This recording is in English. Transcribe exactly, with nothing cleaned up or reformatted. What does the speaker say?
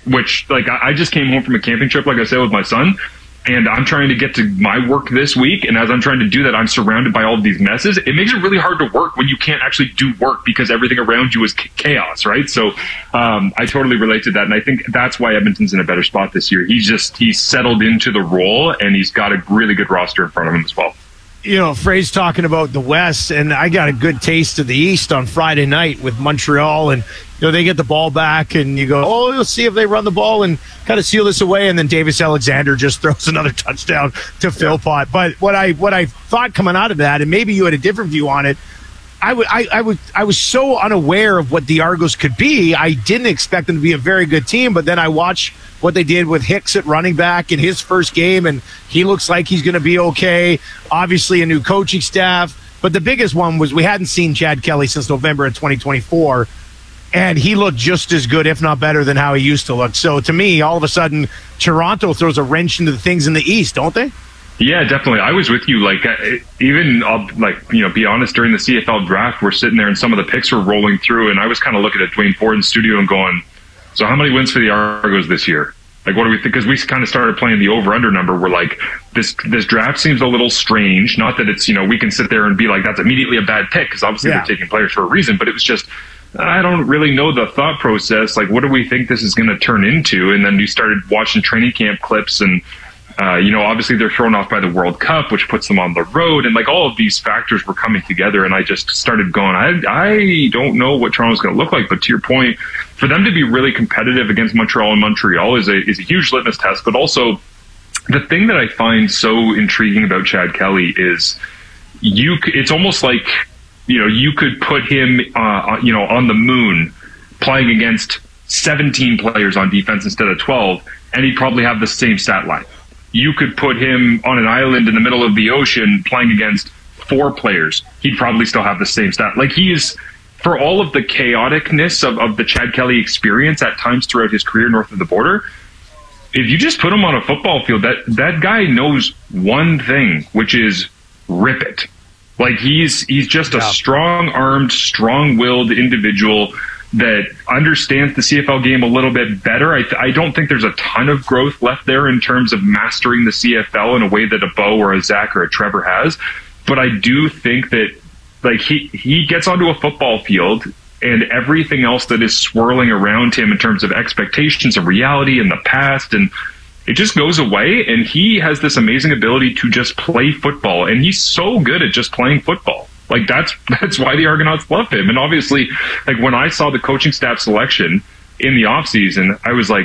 which like I, I just came home from a camping trip, like I said, with my son. And I'm trying to get to my work this week. And as I'm trying to do that, I'm surrounded by all of these messes. It makes it really hard to work when you can't actually do work because everything around you is chaos, right? So um, I totally relate to that. And I think that's why Edmonton's in a better spot this year. He's just, he's settled into the role and he's got a really good roster in front of him as well. You know, Frey's talking about the West, and I got a good taste of the East on Friday night with Montreal, and you know they get the ball back, and you go, oh, let's see if they run the ball and kind of seal this away, and then Davis Alexander just throws another touchdown to Philpott. But what I what I thought coming out of that, and maybe you had a different view on it, I would I, I would I was so unaware of what the Argos could be. I didn't expect them to be a very good team, but then I watched what they did with Hicks at running back in his first game, and he looks like he's going to be okay. Obviously, a new coaching staff. But the biggest one was we hadn't seen Chad Kelly since November of twenty twenty-four, and he looked just as good, if not better, than how he used to look. So to me, all of a sudden, Toronto throws a wrench into the things in the East, don't they? Yeah, definitely. I was with you. Like, even, I'll, like, you know, be honest, during the C F L draft, we're sitting there and some of the picks were rolling through, and I was kind of looking at Dwayne Ford in studio and going, so how many wins for the Argos this year? Like, what do we think? Because we kind of started playing the over-under number. We're like, this this draft seems a little strange. Not that it's, you know, we can sit there and be like, that's immediately a bad pick, because obviously yeah. they're taking players for a reason. But it was just, I don't really know the thought process. Like, what do we think this is going to turn into? And then we started watching training camp clips and, Uh, you know, obviously they're thrown off by the World Cup, which puts them on the road. And like all of these factors were coming together. And I just started going, I, I don't know what Toronto's going to look like. But to your point, for them to be really competitive against Montreal and Montreal is a, is a huge litmus test. But also the thing that I find so intriguing about Chad Kelly is you, it's almost like, you know, you could put him, uh, you know, on the moon playing against seventeen players on defense instead of twelve, and he'd probably have the same stat line. You could put him on an island in the middle of the ocean playing against four players. He'd probably still have the same stat. Like, he is, for all of the chaoticness of, of the Chad Kelly experience at times throughout his career north of the border, if you just put him on a football field, that, that guy knows one thing, which is rip it. Like, he's, he's just yeah. a strong-armed, strong-willed individual that understands the C F L game a little bit better. I, th- I don't think there's a ton of growth left there in terms of mastering the C F L in a way that a Bo or a Zach or a Trevor has. But I do think that, like, he, he gets onto a football field and everything else that is swirling around him in terms of expectations and reality and the past, and it just goes away. And he has this amazing ability to just play football. And he's so good at just playing football. Like, that's that's why the Argonauts love him. And obviously, like, when I saw the coaching staff selection in the offseason, I was like,